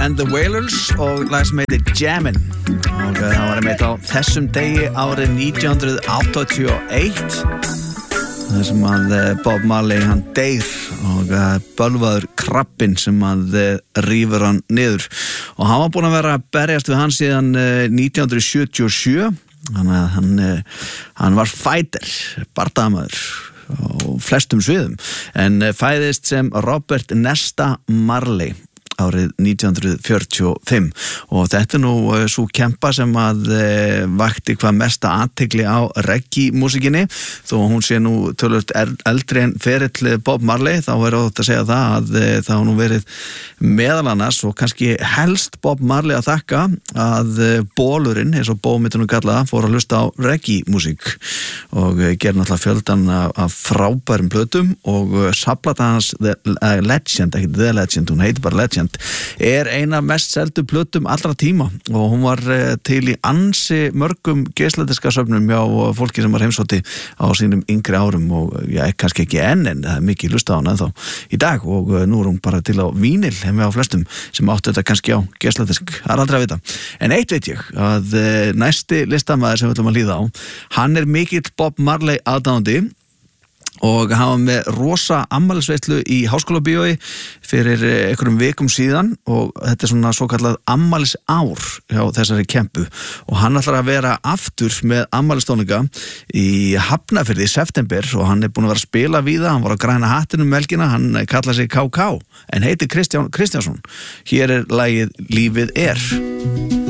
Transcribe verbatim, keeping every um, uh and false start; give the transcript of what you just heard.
and the Wailers og lag sem heitir Jammin' og það var einmitt á þessum degi árið nítján hundruð áttatíu og eitt þar sem að Bob Marley hann deyr og bölvaður krabbinn sem að rífur hann niður og hann var búinn að vera að berjast við hann síðan nítján hundruð sjötíu og sjö þannig að hann, hann var fighter, bardagamaður og flestum sviðum en fæðist sem Robert Nesta Marley árið nítján hundruð fjörutíu og fimm og þetta er nú svo kempa sem að e, vakti hvað mesta athygli á reggae-músikinni þó hún sé nú tölvöld eldri en ferill Bob Marley þá er ótt að segja það að e, það hafa nú verið meðal annars og kannski helst Bob Marley að þakka að e, bólurinn, eins og Bó myndi nú kallaða, fór að hlusta á reggae-músík og e, ger náttúrulega fjöldan af, af frábærum plötum og e, saplata hans The uh, Legend, ekki The Legend, hún heitir bara Legend er eina mest seldu plötum allra tíma og hún var til í ansi mörgum geisladiska söfnum hjá fólki sem var heimsótti á sínum yngri árum og já, kannski ekki enn en það er mikið hlustað á hana ennþá í dag og nú er hún bara til á vínil heim á flestum sem áttu þetta kannski á geisladisk, það er aldrei að vita en eitt veit ég að næsti listamaður sem við ætlum að líða á hann er mikill Bob Marley aðdáandi og hann var með rosa afmælisveislu í Háskólabíói fyrir einhverjum vikum síðan og þetta er svona svo kallað afmælisár hjá þessari kempu og hann ætlar að vera aftur með afmælistónleika í Hafnarfirði í september og hann er búinn að vera að spila víða, hann var á Græna hattinum um helgina, hann kallar sig K K en heitir Kristján Kristjánsson. Hér er lagið Lífið er.